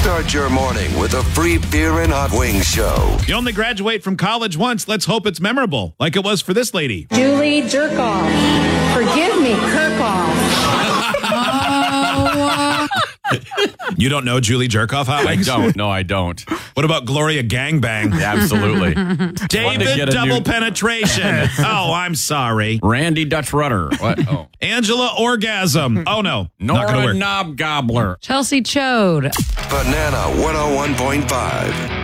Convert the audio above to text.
Start your morning with a free beer and hot wings show. You only graduate from college once. Let's hope it's memorable, like it was for this lady. Julie Jerkoff. Forgive me, Kirkhoff. You don't know Julie Jerkoff, Hot Wings? I don't. No, I don't. What about Gloria Gangbang? Absolutely. David Double Penetration. Oh, I'm sorry. Randy Dutch Rudder. What? Oh. Angela Orgasm. Oh, no. Not going to Nora work. Knob Gobbler. Chelsea Chode. Banana 101.5.